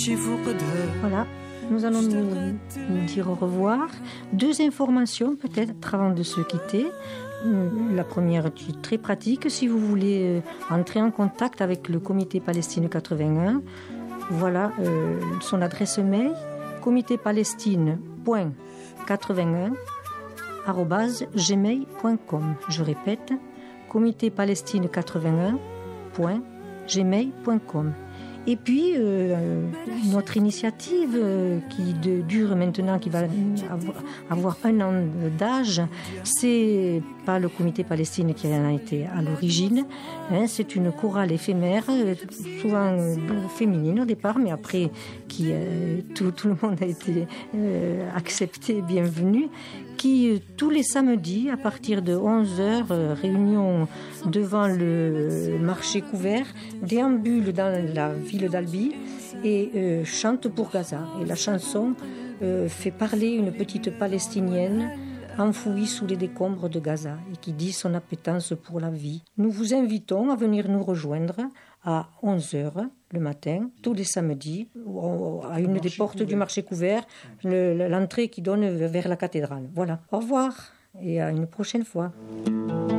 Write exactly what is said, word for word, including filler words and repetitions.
Voilà, nous allons nous, nous dire au revoir. Deux informations peut-être avant de se quitter. La première est très pratique. Si vous voulez entrer en contact avec le Comité Palestine quatre-vingt-un, voilà euh, son adresse mail comité palestine point quatre-vingt-un arobase gmail point com. Je répète, comité palestine quatre-vingt-un point gmail point com. Et puis, euh, notre initiative euh, qui de, dure maintenant, qui va avoir, avoir un an d'âge, c'est pas le Comité Palestine qui en a été à l'origine, hein, c'est une chorale éphémère, souvent euh, féminine au départ, mais après, qui, euh, tout, tout le monde a été euh, accepté, bienvenu, qui, euh, tous les samedis, à partir de onze heures, euh, réunion devant le marché couvert, déambule dans la ville d'Albi et euh, chante pour Gaza. Et la chanson euh, fait parler une petite Palestinienne enfouie sous les décombres de Gaza et qui dit son appétence pour la vie. Nous vous invitons à venir nous rejoindre à onze heures le matin, tous les samedis, à une des portes couvert. Du marché couvert, le, l'entrée qui donne vers la cathédrale. Voilà. Au revoir et à une prochaine fois.